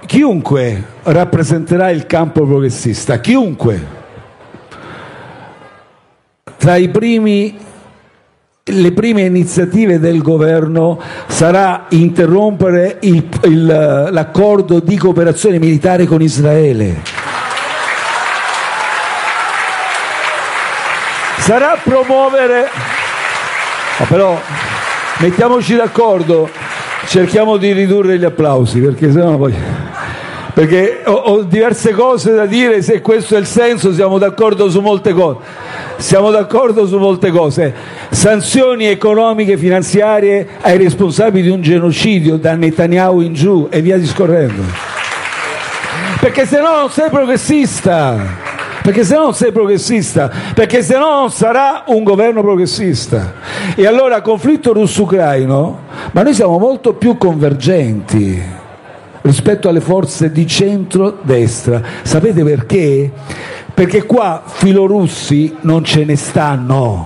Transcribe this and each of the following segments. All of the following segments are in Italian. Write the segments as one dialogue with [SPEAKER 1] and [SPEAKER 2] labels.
[SPEAKER 1] chiunque rappresenterà il campo progressista, chiunque, tra le prime iniziative del governo sarà interrompere l'accordo di cooperazione militare con Israele. Sarà promuovere... però mettiamoci d'accordo, cerchiamo di ridurre gli applausi, perché sennò poi... perché ho diverse cose da dire. Se questo è il senso, siamo d'accordo su molte cose. Sanzioni economiche, finanziarie ai responsabili di un genocidio da Netanyahu in giù e via discorrendo, perché se no non sei progressista, perché se no non sarà un governo progressista. E allora, conflitto russo-ucraino, ma noi siamo molto più convergenti rispetto alle forze di centro-destra. Sapete perché? Perché qua filorussi non ce ne stanno.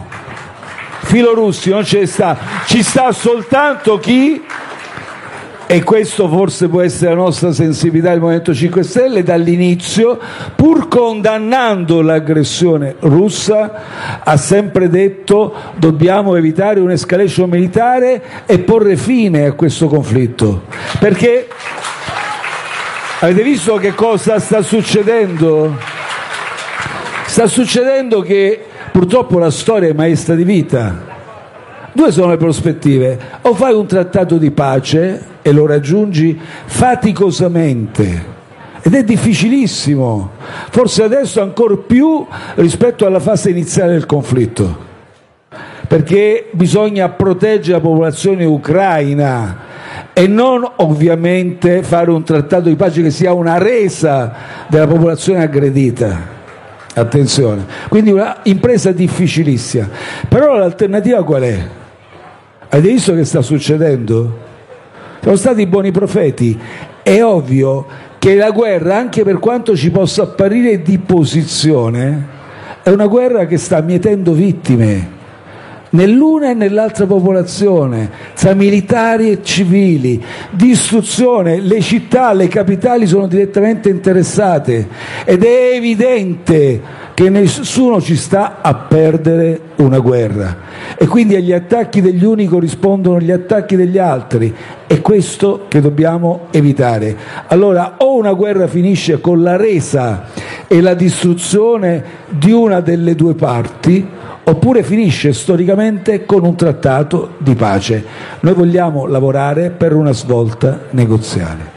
[SPEAKER 1] Ci sta soltanto chi, e questo forse può essere la nostra sensibilità del Movimento 5 Stelle, dall'inizio, pur condannando l'aggressione russa, ha sempre detto: dobbiamo evitare un'escalation militare e porre fine a questo conflitto. Perché avete visto che cosa sta succedendo? Sta succedendo che purtroppo la storia è maestra di vita. Due sono le prospettive: o fai un trattato di pace e lo raggiungi faticosamente, ed è difficilissimo, forse adesso ancor più rispetto alla fase iniziale del conflitto, perché bisogna proteggere la popolazione ucraina e non ovviamente fare un trattato di pace che sia una resa della popolazione aggredita. Attenzione, quindi una impresa difficilissima. Però l'alternativa qual è? Avete visto che sta succedendo? Sono stati buoni profeti. È ovvio che la guerra, anche per quanto ci possa apparire di posizione, è una guerra che sta mietendo vittime nell'una e nell'altra popolazione, tra militari e civili, distruzione. Le città, le capitali sono direttamente interessate, ed è evidente che nessuno ci sta a perdere una guerra, e quindi agli attacchi degli uni corrispondono gli attacchi degli altri. È questo che dobbiamo evitare. Allora, o una guerra finisce con la resa e la distruzione di una delle due parti, oppure finisce storicamente con un trattato di pace. Noi vogliamo lavorare per una svolta negoziale.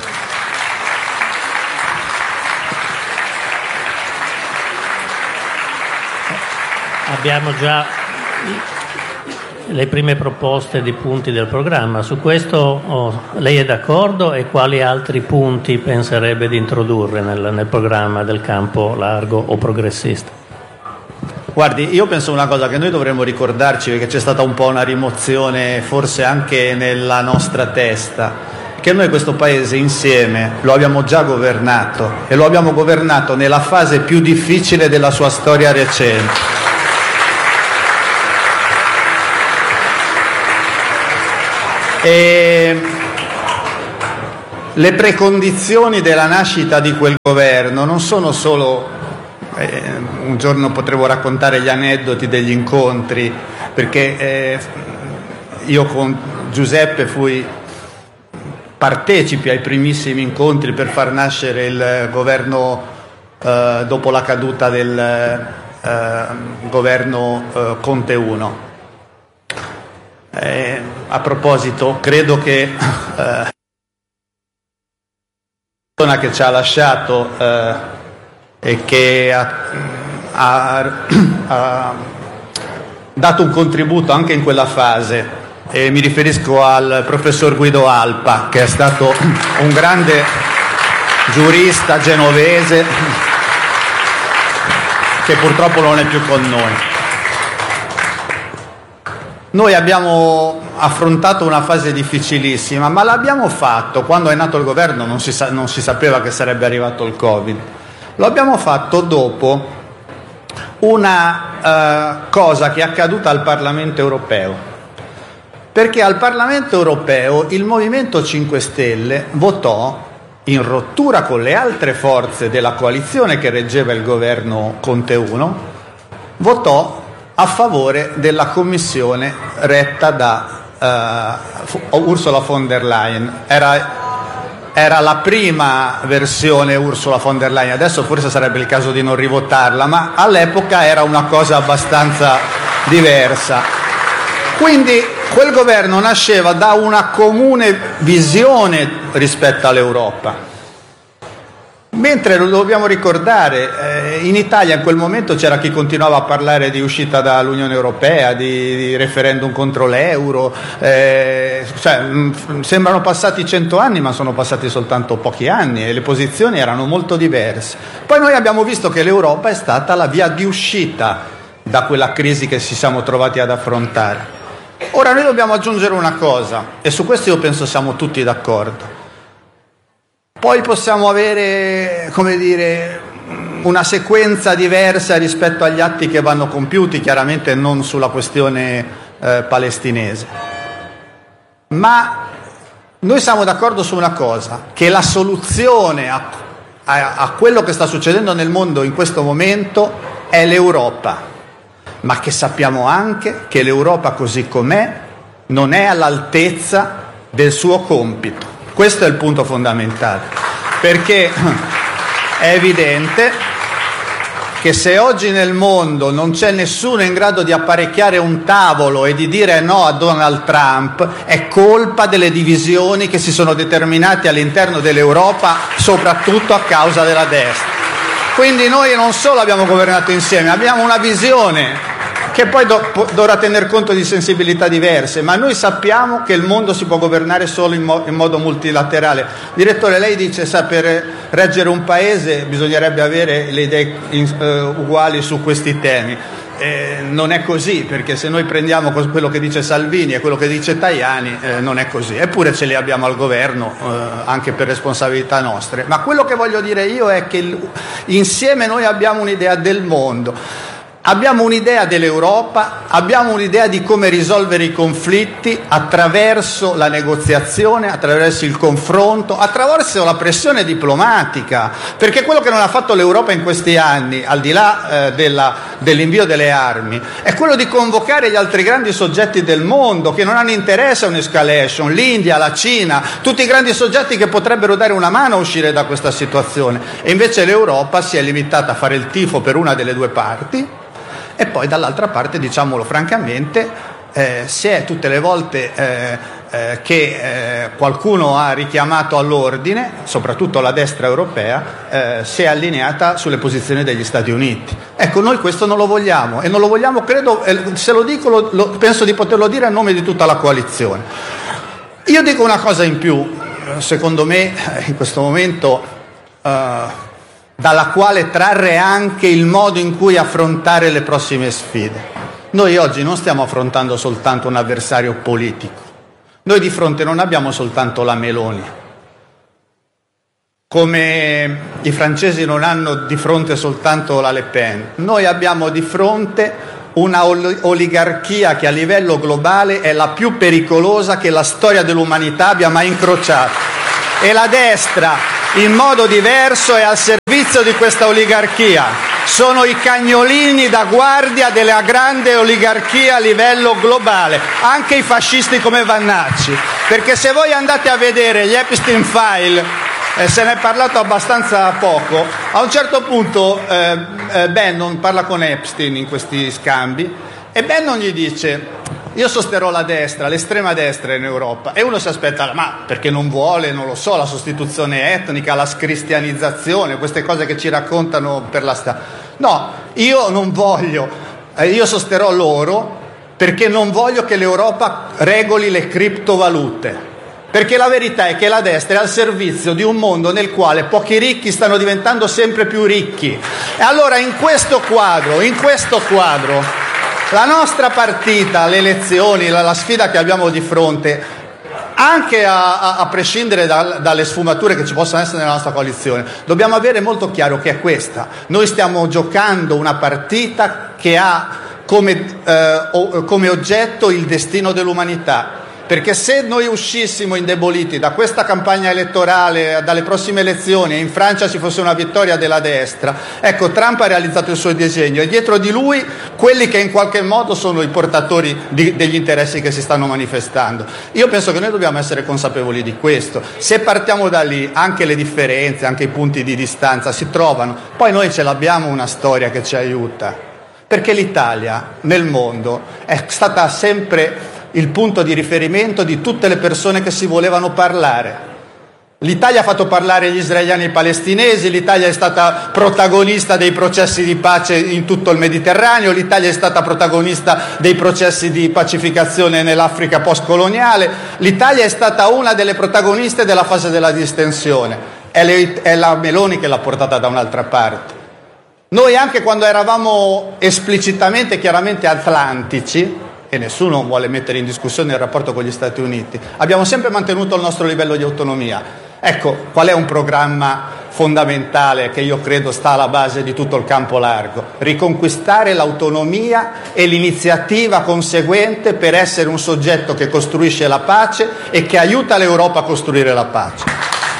[SPEAKER 2] Abbiamo già le prime proposte di punti del programma. Su questo lei è d'accordo, e quali altri punti penserebbe di introdurre nel programma del campo largo o progressista?
[SPEAKER 3] Guardi, io penso una cosa che noi dovremmo ricordarci, perché c'è stata un po' una rimozione forse anche nella nostra testa, che noi questo Paese insieme lo abbiamo già governato, e lo abbiamo governato nella fase più difficile della sua storia recente. E le precondizioni della nascita di quel governo non sono solo... un giorno potremo raccontare gli aneddoti degli incontri, perché io con Giuseppe fui partecipi ai primissimi incontri per far nascere il governo dopo la caduta del governo Conte 1. A proposito, credo che la persona che ci ha lasciato e che ha dato un contributo anche in quella fase, e mi riferisco al professor Guido Alpa, che è stato un grande giurista genovese, che purtroppo non è più con noi. Noi abbiamo affrontato una fase difficilissima, ma l'abbiamo fatto quando è nato il governo. Non si sapeva che sarebbe arrivato il Covid. Lo abbiamo fatto dopo una cosa che è accaduta al Parlamento europeo, perché al Parlamento europeo il Movimento 5 Stelle votò in rottura con le altre forze della coalizione che reggeva il governo Conte 1, votò a favore della commissione retta da Ursula von der Leyen. Era la prima versione Ursula von der Leyen, adesso forse sarebbe il caso di non rivotarla, ma all'epoca era una cosa abbastanza diversa. Quindi quel governo nasceva da una comune visione rispetto all'Europa. Mentre lo dobbiamo ricordare, in Italia in quel momento c'era chi continuava a parlare di uscita dall'Unione Europea, di referendum contro l'euro, sembrano passati 100 anni, ma sono passati soltanto pochi anni e le posizioni erano molto diverse. Poi noi abbiamo visto che l'Europa è stata la via di uscita da quella crisi che ci siamo trovati ad affrontare. Ora noi dobbiamo aggiungere una cosa, e su questo io penso siamo tutti d'accordo. Poi possiamo avere, una sequenza diversa rispetto agli atti che vanno compiuti, chiaramente non sulla questione palestinese. Ma noi siamo d'accordo su una cosa, che la soluzione a quello che sta succedendo nel mondo in questo momento è l'Europa, ma che sappiamo anche che l'Europa così com'è non è all'altezza del suo compito. Questo è il punto fondamentale, perché è evidente che se oggi nel mondo non c'è nessuno in grado di apparecchiare un tavolo e di dire no a Donald Trump, è colpa delle divisioni che si sono determinate all'interno dell'Europa, soprattutto a causa della destra. Quindi noi non solo abbiamo governato insieme, abbiamo una visione che poi dovrà tener conto di sensibilità diverse, ma noi sappiamo che il mondo si può governare solo in modo multilaterale. Direttore, lei dice per reggere un paese bisognerebbe avere le idee uguali su questi temi. Non è così, perché se noi prendiamo quello che dice Salvini e quello che dice Tajani, non è così, eppure ce li abbiamo al governo, anche per responsabilità nostre. Ma quello che voglio dire io è che insieme noi abbiamo un'idea del mondo. Abbiamo un'idea dell'Europa, abbiamo un'idea di come risolvere i conflitti attraverso la negoziazione, attraverso il confronto, attraverso la pressione diplomatica, perché quello che non ha fatto l'Europa in questi anni, al di là dell'invio delle armi, è quello di convocare gli altri grandi soggetti del mondo che non hanno interesse a un'escalation, l'India, la Cina, tutti i grandi soggetti che potrebbero dare una mano a uscire da questa situazione. E invece l'Europa si è limitata a fare il tifo per una delle due parti. E poi dall'altra parte, diciamolo francamente, se tutte le volte che qualcuno ha richiamato all'ordine, soprattutto la destra europea, si è allineata sulle posizioni degli Stati Uniti. Ecco, noi questo non lo vogliamo, e non lo vogliamo, credo, se lo dico, penso di poterlo dire a nome di tutta la coalizione. Io dico una cosa in più, secondo me, in questo momento, dalla quale trarre anche il modo in cui affrontare le prossime sfide. Noi oggi non stiamo affrontando soltanto un avversario politico, noi di fronte non abbiamo soltanto la Meloni, come i francesi non hanno di fronte soltanto la Le Pen, noi abbiamo di fronte una oligarchia che a livello globale è la più pericolosa che la storia dell'umanità abbia mai incrociato, e la destra in modo diverso è al servizio di questa oligarchia. Sono i cagnolini da guardia della grande oligarchia a livello globale, anche i fascisti come Vannacci, perché se voi andate a vedere gli Epstein File, se ne è parlato abbastanza poco, a un certo punto Bannon parla con Epstein in questi scambi e Bannon gli dice: io sosterrò la destra, l'estrema destra in Europa, e uno si aspetta, ma perché non vuole, non lo so, la sostituzione etnica, la scristianizzazione, queste cose che ci raccontano per la strada. No, io non voglio, io sosterrò loro perché non voglio che l'Europa regoli le criptovalute, perché la verità è che la destra è al servizio di un mondo nel quale pochi ricchi stanno diventando sempre più ricchi. E allora in questo quadro, la nostra partita, le elezioni, la sfida che abbiamo di fronte, anche a prescindere dalle sfumature che ci possono essere nella nostra coalizione, dobbiamo avere molto chiaro che è questa. Noi stiamo giocando una partita che ha come oggetto il destino dell'umanità, perché se noi uscissimo indeboliti da questa campagna elettorale, dalle prossime elezioni, e in Francia ci fosse una vittoria della destra, ecco, Trump ha realizzato il suo disegno e dietro di lui quelli che in qualche modo sono i portatori degli interessi che si stanno manifestando. Io penso che noi dobbiamo essere consapevoli di questo. Se partiamo da lì, anche le differenze, anche i punti di distanza si trovano. Poi noi ce l'abbiamo una storia che ci aiuta, perché l'Italia nel mondo è stata sempre il punto di riferimento di tutte le persone che si volevano parlare. L'Italia ha fatto parlare gli israeliani e i palestinesi, l'Italia è stata protagonista dei processi di pace in tutto il Mediterraneo, l'Italia è stata protagonista dei processi di pacificazione nell'Africa postcoloniale, l'Italia è stata una delle protagoniste della fase della distensione. È la Meloni che l'ha portata da un'altra parte. Noi, anche quando eravamo esplicitamente, chiaramente atlantici, e nessuno vuole mettere in discussione il rapporto con gli Stati Uniti, abbiamo sempre mantenuto il nostro livello di autonomia. Ecco, qual è un programma fondamentale che io credo sta alla base di tutto il campo largo? Riconquistare l'autonomia e l'iniziativa conseguente per essere un soggetto che costruisce la pace e che aiuta l'Europa a costruire la pace.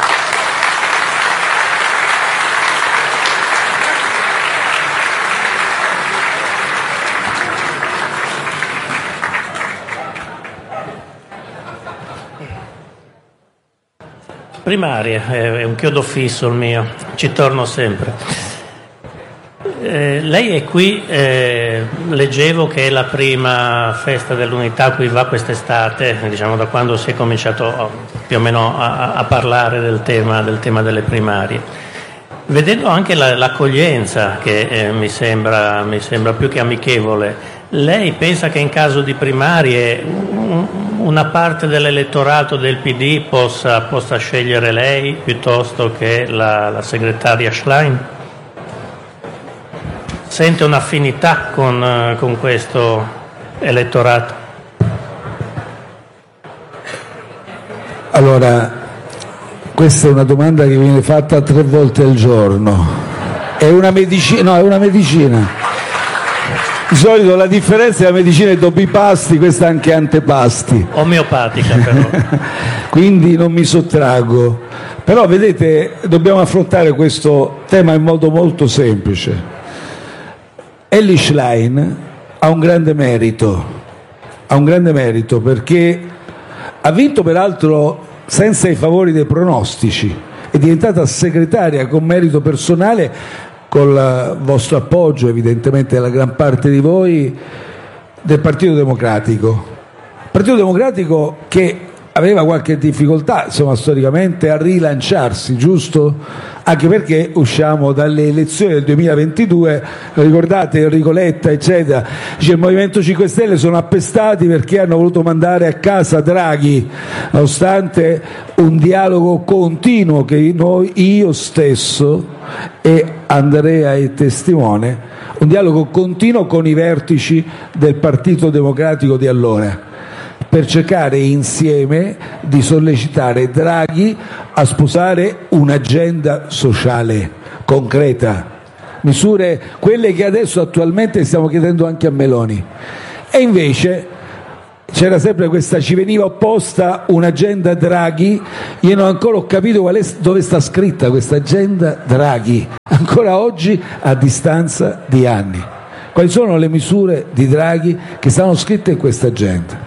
[SPEAKER 2] Primarie, è un chiodo fisso il mio, ci torno sempre. Lei è qui, leggevo che è la prima festa dell'unità a cui va quest'estate, diciamo da quando si è cominciato più o meno a parlare del tema delle primarie. Vedendo anche l'accoglienza che mi sembra più che amichevole, lei pensa che in caso di primarie una parte dell'elettorato del PD possa scegliere lei piuttosto che la segretaria Schlein? Sente un'affinità con questo elettorato?
[SPEAKER 1] Allora, questa è una domanda che viene fatta 3 volte al giorno. È una medicina? No, è una medicina. Di solito la differenza è la medicina è dopo i pasti, questa anche antepasti.
[SPEAKER 2] Omeopatica però.
[SPEAKER 1] Quindi non mi sottraggo. Però vedete, dobbiamo affrontare questo tema in modo molto semplice. Elly Schlein ha un grande merito perché ha vinto peraltro senza i favori dei pronostici, è diventata segretaria con merito personale, col vostro appoggio evidentemente della gran parte di voi, del Partito Democratico. Partito Democratico che aveva qualche difficoltà, insomma, storicamente a rilanciarsi, giusto? Anche perché usciamo dalle elezioni del 2022, ricordate Enrico Letta, eccetera, dice il Movimento 5 Stelle sono appestati perché hanno voluto mandare a casa Draghi, nonostante un dialogo continuo che io stesso e Andrea è testimone, un dialogo continuo con i vertici del Partito Democratico di allora, per cercare insieme di sollecitare Draghi a sposare un'agenda sociale concreta, misure quelle che adesso attualmente stiamo chiedendo anche a Meloni. E invece c'era sempre questa, ci veniva opposta un'agenda Draghi. Io non ancora ho capito dove sta scritta questa agenda Draghi, ancora oggi a distanza di anni. Quali sono le misure di Draghi che stanno scritte in questa agenda?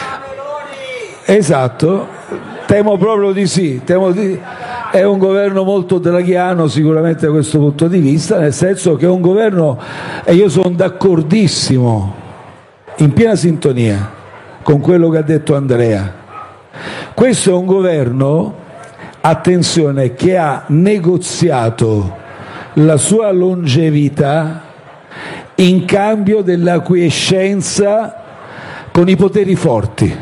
[SPEAKER 1] Esatto, temo proprio di sì, è un governo molto draghiano sicuramente da questo punto di vista, nel senso che è un governo, e io sono d'accordissimo, in piena sintonia con quello che ha detto Andrea, questo è un governo, attenzione, che ha negoziato la sua longevità in cambio dell'acquiescenza con i poteri forti.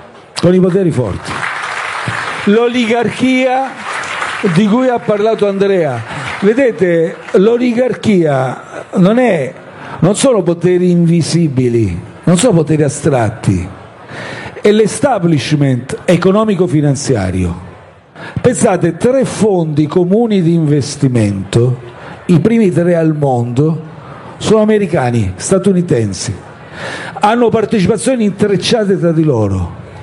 [SPEAKER 1] L'oligarchia di cui ha parlato Andrea, vedete, l'oligarchia non sono poteri invisibili, non sono poteri astratti, è l'establishment economico-finanziario. Pensate, 3 fondi comuni di investimento, i primi 3 al mondo, sono americani, statunitensi, hanno partecipazioni intrecciate tra di loro.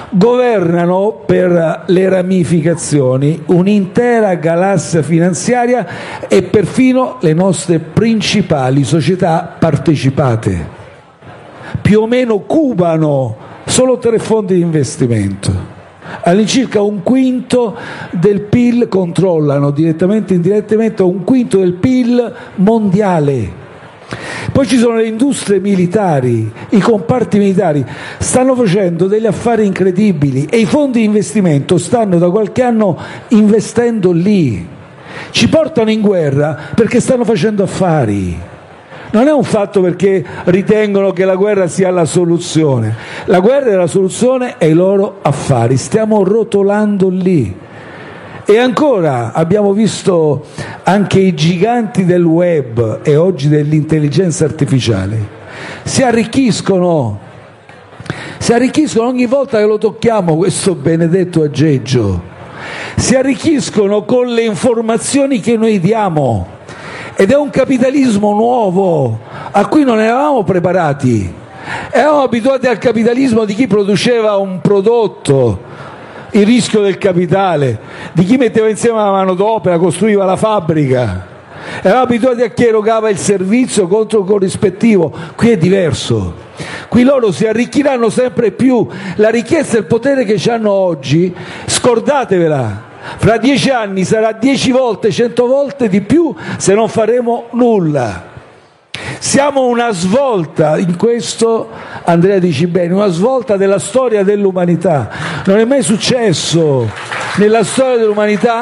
[SPEAKER 1] governano per le ramificazioni un'intera galassia finanziaria e perfino le nostre principali società partecipate. Più o meno cubano solo 3 fondi di investimento. All'incirca un quinto del PIL controllano, direttamente e indirettamente, un quinto del PIL mondiale. Poi ci sono le industrie militari, i comparti militari stanno facendo degli affari incredibili e i fondi di investimento stanno da qualche anno investendo lì. Ci portano in guerra perché stanno facendo affari. Non è un fatto perché ritengono che la guerra sia la soluzione. La guerra è la soluzione e i loro affari. Stiamo rotolando lì. E ancora abbiamo visto anche i giganti del web e oggi dell'intelligenza artificiale. Si arricchiscono ogni volta che lo tocchiamo, questo benedetto aggeggio. Si arricchiscono con le informazioni che noi diamo. Ed è un capitalismo nuovo a cui non eravamo preparati. Eravamo abituati al capitalismo di chi produceva un prodotto, il rischio del capitale, di chi metteva insieme la manodopera, costruiva la fabbrica. Eravamo abituati a chi erogava il servizio contro il corrispettivo. Qui è diverso. Qui loro si arricchiranno sempre più. La ricchezza e il potere che hanno oggi, scordatevela. Fra 10 anni sarà 10 volte, 100 volte di più se non faremo nulla. Siamo una svolta in questo, Andrea dici bene, una svolta della storia dell'umanità. Non è mai successo nella storia dell'umanità,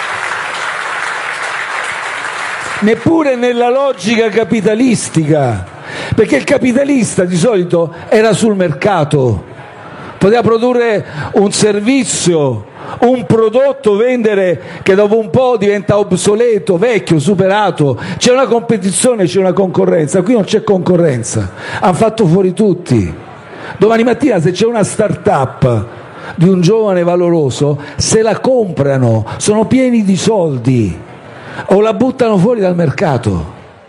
[SPEAKER 1] neppure nella logica capitalistica, perché il capitalista di solito era sul mercato, poteva produrre un servizio, un prodotto, vendere, che dopo un po' diventa obsoleto, vecchio, superato. C'è una competizione, c'è una concorrenza. Qui non c'è concorrenza, hanno fatto fuori tutti. Domani mattina se c'è una start-up di un giovane valoroso, se la comprano, sono pieni di soldi, o la buttano fuori dal mercato.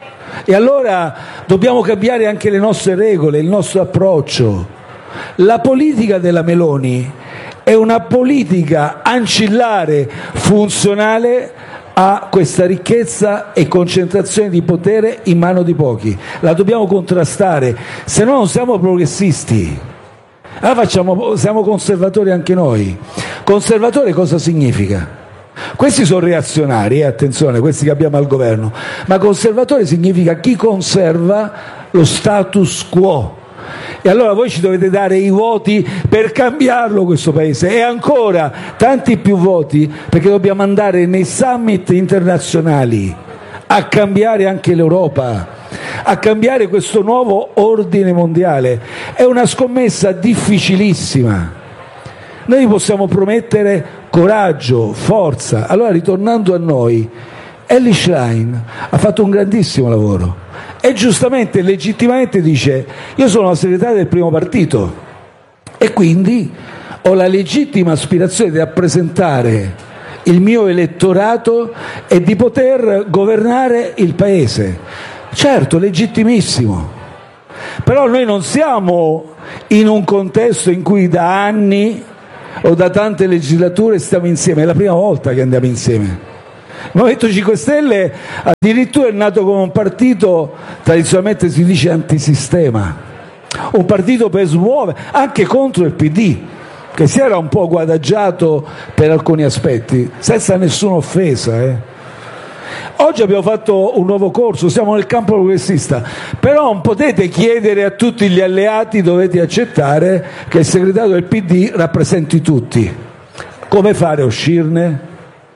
[SPEAKER 1] E allora dobbiamo cambiare anche le nostre regole, il nostro approccio. La politica della Meloni è una politica ancillare, funzionale a questa ricchezza e concentrazione di potere in mano di pochi. La dobbiamo contrastare, se no non siamo progressisti. Allora siamo conservatori anche noi. Conservatore cosa significa? Questi sono reazionari, attenzione, questi che abbiamo al governo, ma conservatore significa chi conserva lo status quo. E allora voi ci dovete dare i voti per cambiarlo questo paese, e ancora tanti più voti perché dobbiamo andare nei summit internazionali a cambiare anche l'Europa, a cambiare questo nuovo ordine mondiale. È una scommessa difficilissima. Noi possiamo promettere coraggio, forza. Allora, ritornando a noi, Elly Schlein ha fatto un grandissimo lavoro e giustamente, legittimamente dice: io sono la segretaria del primo partito e quindi ho la legittima aspirazione di rappresentare il mio elettorato e di poter governare il paese. Certo, legittimissimo, però noi non siamo in un contesto in cui da anni o da tante legislature stiamo insieme, è la prima volta che andiamo insieme. Il Movimento 5 Stelle addirittura è nato come un partito, tradizionalmente si dice antisistema, un partito per smuovere, anche contro il PD, che si era un po' guadaggiato per alcuni aspetti, senza nessuna offesa. Oggi abbiamo fatto un nuovo corso, siamo nel campo progressista, però non potete chiedere a tutti gli alleati, dovete accettare che il segretario del PD rappresenti tutti. Come fare a uscirne?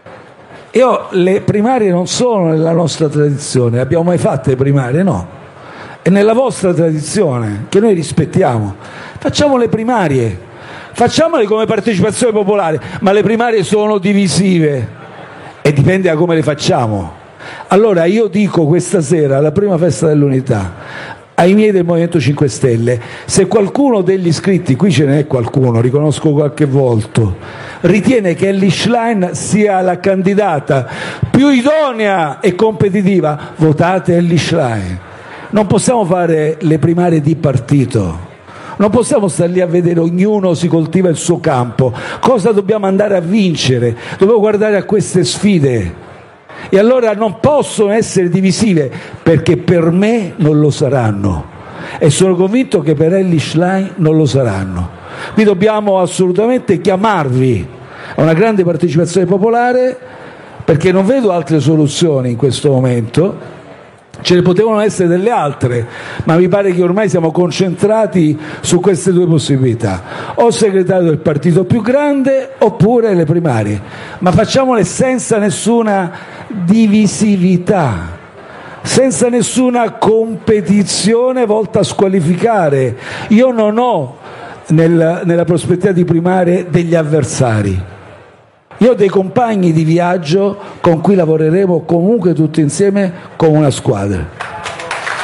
[SPEAKER 1] Le primarie non sono nella nostra tradizione, abbiamo mai fatte le primarie? No. È nella vostra tradizione, che noi rispettiamo. Facciamo le primarie, facciamole come partecipazione popolare, ma le primarie sono divisive e dipende da come le facciamo. Allora io dico questa sera, alla prima festa dell'unità, ai miei del Movimento 5 Stelle, se qualcuno degli iscritti, qui ce n'è qualcuno, riconosco qualche volto, ritiene che Elly Schlein sia la candidata più idonea e competitiva, votate Elly Schlein. Non possiamo fare le primarie di partito, Non possiamo stare lì a vedere ognuno si coltiva il suo campo. Cosa dobbiamo andare a vincere? Dobbiamo guardare a queste sfide. E allora non possono essere divisive, perché per me non lo saranno. E sono convinto che per Elly Schlein non lo saranno. Qui dobbiamo assolutamente chiamarvi a una grande partecipazione popolare, perché non vedo altre soluzioni in questo momento. Ce ne potevano essere delle altre, ma mi pare che ormai siamo concentrati su queste due possibilità: o segretario del partito più grande oppure le primarie, ma facciamole senza nessuna divisività, senza nessuna competizione volta a squalificare. Io non ho nella prospettiva di primarie degli avversari. Io ho dei compagni di viaggio con cui lavoreremo comunque tutti insieme come una squadra.